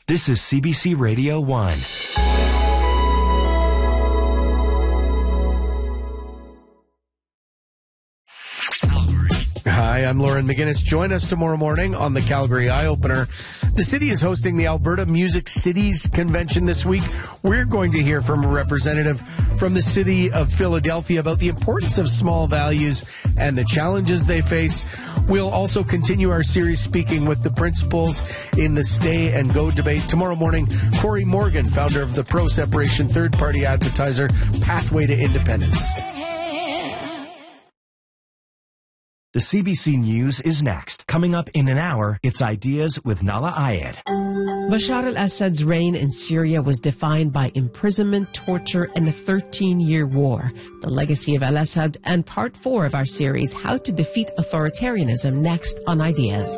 This is CBC Radio 1. Hi, I'm Lauren McGinnis. Join us tomorrow morning on the Calgary Eye Opener. The city is hosting the Alberta Music Cities Convention this week. We're going to hear from a representative from the city of Philadelphia about the importance of small values and the challenges they face. We'll also continue our series speaking with the principals in the Stay and Go debate. Tomorrow morning, Corey Morgan, founder of the pro-separation third-party advertiser Pathway to Independence. The CBC News is next. Coming up in an hour, it's Ideas with Nala Ayed. Bashar al-Assad's reign in Syria was defined by imprisonment, torture, and a 13-year war. The legacy of al-Assad and part 4 of our series, How to Defeat Authoritarianism, next on Ideas.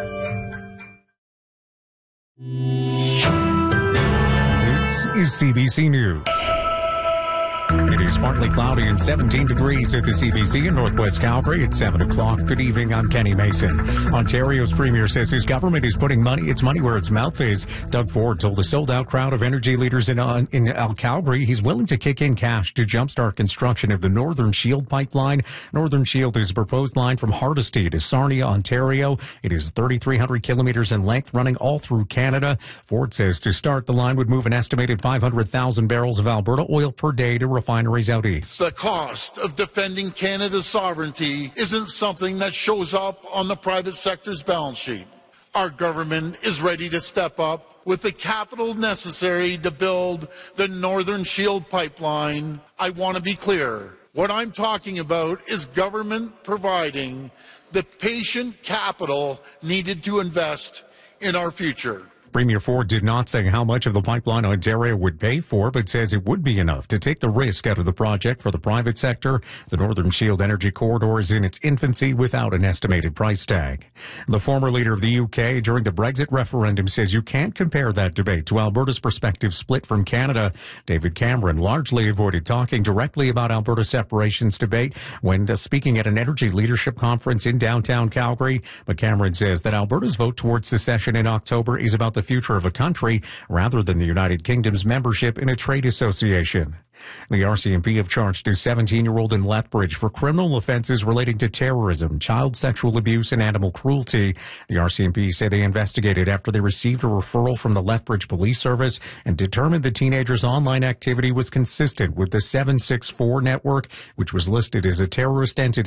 This is CBC News. It is partly cloudy and 17 degrees at the CBC in Northwest Calgary at 7 o'clock. Good evening, I'm Kenny Mason. Ontario's premier says his government is putting its money where its mouth is. Doug Ford told a sold-out crowd of energy leaders in Calgary he's willing to kick in cash to jumpstart construction of the Northern Shield pipeline. Northern Shield is a proposed line from Hardisty to Sarnia, Ontario. It is 3,300 kilometers in length, running all through Canada. Ford says to start, the line would move an estimated 500,000 barrels of Alberta oil per day to refineries out east. The cost of defending Canada's sovereignty isn't something that shows up on the private sector's balance sheet. Our government is ready to step up with the capital necessary to build the Northern Shield pipeline. I want to be clear. What I'm talking about is government providing the patient capital needed to invest in our future. Premier Ford did not say how much of the pipeline Ontario would pay for, but says it would be enough to take the risk out of the project for the private sector. The Northern Shield Energy Corridor is in its infancy without an estimated price tag. The former leader of the UK during the Brexit referendum says you can't compare that debate to Alberta's prospective split from Canada. David Cameron largely avoided talking directly about Alberta separations debate when speaking at an energy leadership conference in downtown Calgary. But Cameron says that Alberta's vote towards secession in October is about the future of a country rather than the United Kingdom's membership in a trade association. The RCMP have charged a 17-year-old in Lethbridge for criminal offenses relating to terrorism, child sexual abuse, and animal cruelty. The RCMP say they investigated after they received a referral from the Lethbridge Police Service and determined the teenager's online activity was consistent with the 764 network, which was listed as a terrorist entity